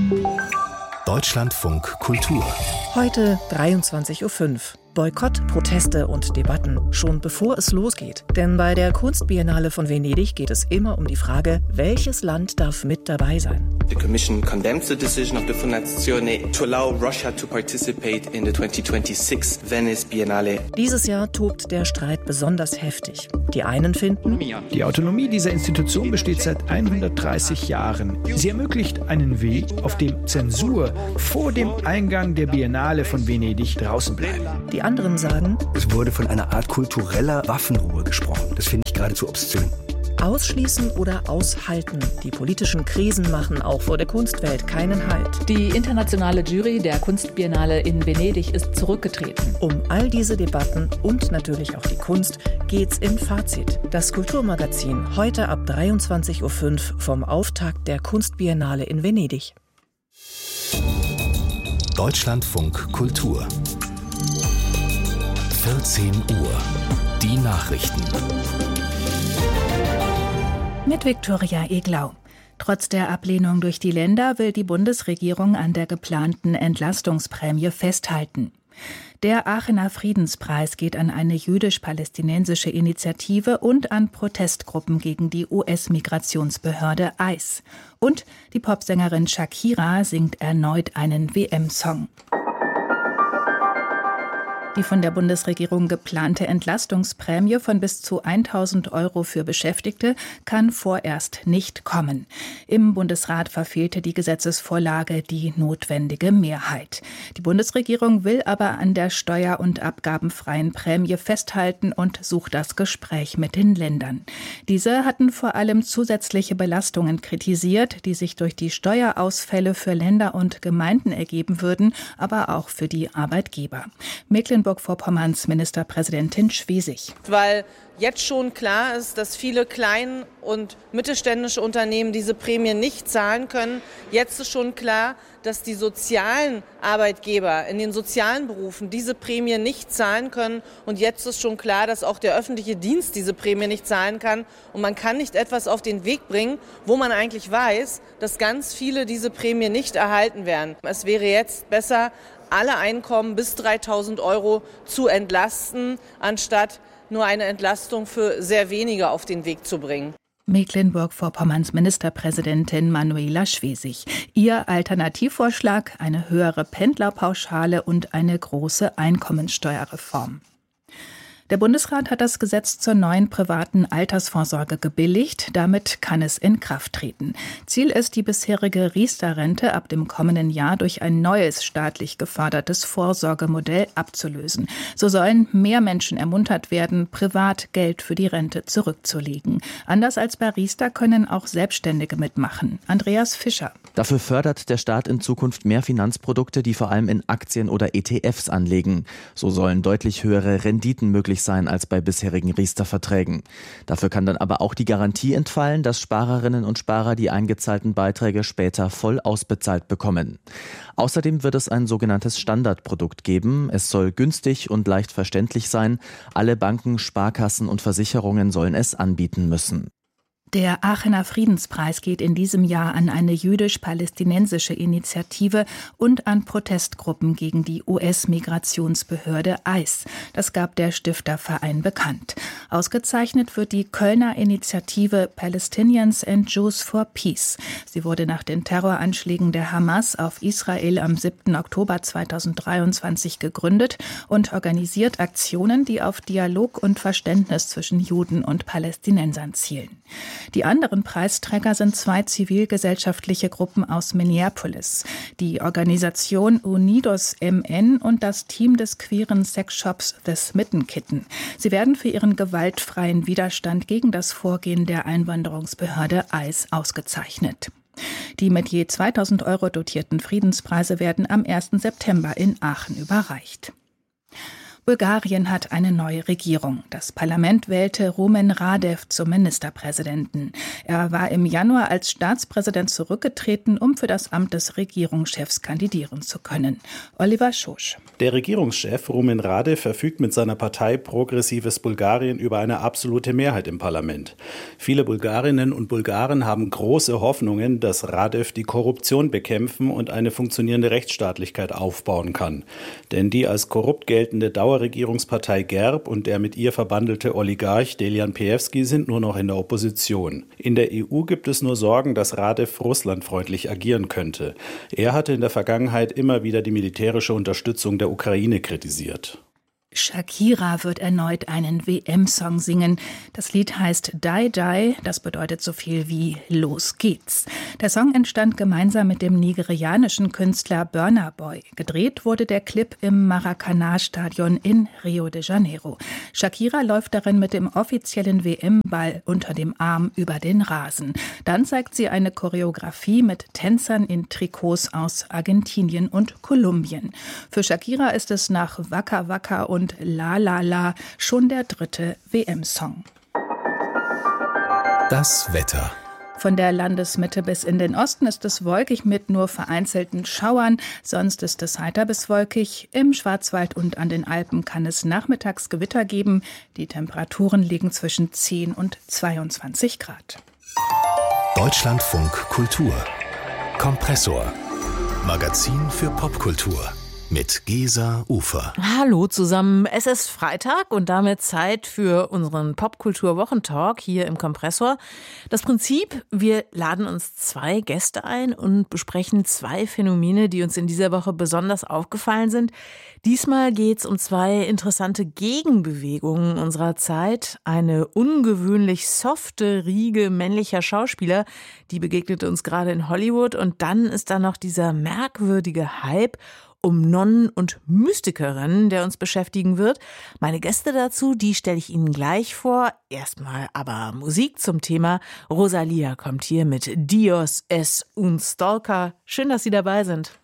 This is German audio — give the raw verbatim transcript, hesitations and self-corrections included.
Deutschlandfunk Kultur. Heute dreiundzwanzig Uhr fünf. Boykott, Proteste und Debatten, schon bevor es losgeht. Denn bei der Kunstbiennale von Venedig geht es immer um die Frage, welches Land darf mit dabei sein. The Commission condemns the decision of the Fondazione to allow Russia to participate in the twenty twenty-six Venice Biennale. Dieses Jahr tobt der Streit besonders heftig. Die einen finden, die Autonomie dieser Institution besteht seit hundertdreißig Jahren. Sie ermöglicht einen Weg, auf dem Zensur vor dem Eingang der Biennale von Venedig draußen bleibt. Die anderen sagen, es wurde von einer Art kultureller Waffenruhe gesprochen. Das finde ich geradezu obszön. Ausschließen oder aushalten. Die politischen Krisen machen auch vor der Kunstwelt keinen Halt. Die internationale Jury der Kunstbiennale in Venedig ist zurückgetreten. Um all diese Debatten und natürlich auch die Kunst geht's im Fazit. Das Kulturmagazin heute ab dreiundzwanzig Uhr fünf vom Auftakt der Kunstbiennale in Venedig. Deutschlandfunk Kultur. vierzehn Uhr. Die Nachrichten. Mit Viktoria Eglau. Trotz der Ablehnung durch die Länder will die Bundesregierung an der geplanten Entlastungsprämie festhalten. Der Aachener Friedenspreis geht an eine jüdisch-palästinensische Initiative und an Protestgruppen gegen die U S-Migrationsbehörde I C E. Und die Popsängerin Shakira singt erneut einen W M-Song. Die von der Bundesregierung geplante Entlastungsprämie von bis zu tausend Euro für Beschäftigte kann vorerst nicht kommen. Im Bundesrat verfehlte die Gesetzesvorlage die notwendige Mehrheit. Die Bundesregierung will aber an der steuer- und abgabenfreien Prämie festhalten und sucht das Gespräch mit den Ländern. Diese hatten vor allem zusätzliche Belastungen kritisiert, die sich durch die Steuerausfälle für Länder und Gemeinden ergeben würden, aber auch für die Arbeitgeber. Mecklenburg-Vorpommerns Ministerpräsidentin Schwesig. Weil jetzt schon klar ist, dass viele klein- und mittelständische Unternehmen diese Prämie nicht zahlen können. Jetzt ist schon klar, dass die sozialen Arbeitgeber in den sozialen Berufen diese Prämie nicht zahlen können. Und jetzt ist schon klar, dass auch der öffentliche Dienst diese Prämie nicht zahlen kann. Und man kann nicht etwas auf den Weg bringen, wo man eigentlich weiß, dass ganz viele diese Prämie nicht erhalten werden. Es wäre jetzt besser, alle Einkommen bis dreitausend Euro zu entlasten, anstatt nur eine Entlastung für sehr wenige auf den Weg zu bringen. Mecklenburg-Vorpommerns Ministerpräsidentin Manuela Schwesig. Ihr Alternativvorschlag: eine höhere Pendlerpauschale und eine große Einkommensteuerreform. Der Bundesrat hat das Gesetz zur neuen privaten Altersvorsorge gebilligt. Damit kann es in Kraft treten. Ziel ist, die bisherige Riester-Rente ab dem kommenden Jahr durch ein neues staatlich gefördertes Vorsorgemodell abzulösen. So sollen mehr Menschen ermuntert werden, privat Geld für die Rente zurückzulegen. Anders als bei Riester können auch Selbstständige mitmachen. Andreas Fischer. Dafür fördert der Staat in Zukunft mehr Finanzprodukte, die vor allem in Aktien oder E T Fs anlegen. So sollen deutlich höhere Renditen möglich sein als bei bisherigen Riester-Verträgen. Dafür kann dann aber auch die Garantie entfallen, dass Sparerinnen und Sparer die eingezahlten Beiträge später voll ausbezahlt bekommen. Außerdem wird es ein sogenanntes Standardprodukt geben. Es soll günstig und leicht verständlich sein. Alle Banken, Sparkassen und Versicherungen sollen es anbieten müssen. Der Aachener Friedenspreis geht in diesem Jahr an eine jüdisch-palästinensische Initiative und an Protestgruppen gegen die U S-Migrationsbehörde I C E. Das gab der Stifterverein bekannt. Ausgezeichnet wird die Kölner Initiative Palestinians and Jews for Peace. Sie wurde nach den Terroranschlägen der Hamas auf Israel am siebten Oktober zweitausenddreiundzwanzig gegründet und organisiert Aktionen, die auf Dialog und Verständnis zwischen Juden und Palästinensern zielen. Die anderen Preisträger sind zwei zivilgesellschaftliche Gruppen aus Minneapolis, die Organisation Unidos M N und das Team des queeren Sexshops The Smitten Kitten. Sie werden für ihren gewaltfreien Widerstand gegen das Vorgehen der Einwanderungsbehörde I C E ausgezeichnet. Die mit je zweitausend Euro dotierten Friedenspreise werden am ersten September in Aachen überreicht. Bulgarien hat eine neue Regierung. Das Parlament wählte Rumen Radev zum Ministerpräsidenten. Er war im Januar als Staatspräsident zurückgetreten, um für das Amt des Regierungschefs kandidieren zu können. Oliver Schosch. Der Regierungschef Rumen Radev verfügt mit seiner Partei Progressives Bulgarien über eine absolute Mehrheit im Parlament. Viele Bulgarinnen und Bulgaren haben große Hoffnungen, dass Radev die Korruption bekämpfen und eine funktionierende Rechtsstaatlichkeit aufbauen kann. Denn die als korrupt geltende Dauerregierungspartei GERB und der mit ihr verbandelte Oligarch Delian Peevski sind nur noch in der Opposition. In der E U gibt es nur Sorgen, dass Radev russlandfreundlich agieren könnte. Er hatte in der Vergangenheit immer wieder die militärische Unterstützung der Ukraine kritisiert. Shakira wird erneut einen W M-Song singen. Das Lied heißt Die Die, das bedeutet so viel wie Los geht's. Der Song entstand gemeinsam mit dem nigerianischen Künstler Burna Boy. Gedreht wurde der Clip im Maracanã-Stadion in Rio de Janeiro. Shakira läuft darin mit dem offiziellen W M-Ball unter dem Arm über den Rasen. Dann zeigt sie eine Choreografie mit Tänzern in Trikots aus Argentinien und Kolumbien. Für Shakira ist es nach Waka Waka und Und La La La schon der dritte W M-Song. Das Wetter. Von der Landesmitte bis in den Osten ist es wolkig mit nur vereinzelten Schauern. Sonst ist es heiter bis wolkig. Im Schwarzwald und an den Alpen kann es nachmittags Gewitter geben. Die Temperaturen liegen zwischen zehn und zweiundzwanzig Grad. Deutschlandfunk Kultur. Kompressor. Magazin für Popkultur. Mit Gesa Ufer. Hallo zusammen, es ist Freitag und damit Zeit für unseren Popkultur-Wochentalk hier im Kompressor. Das Prinzip, wir laden uns zwei Gäste ein und besprechen zwei Phänomene, die uns in dieser Woche besonders aufgefallen sind. Diesmal geht es um zwei interessante Gegenbewegungen unserer Zeit. Eine ungewöhnlich softe Riege männlicher Schauspieler, die begegnet uns gerade in Hollywood. Und dann ist da noch dieser merkwürdige Hype um Nonnen und Mystikerinnen, der uns beschäftigen wird. Meine Gäste dazu, die stelle ich Ihnen gleich vor. Erstmal aber Musik zum Thema. Rosalia kommt hier mit Dios es un Stalker. Schön, dass Sie dabei sind.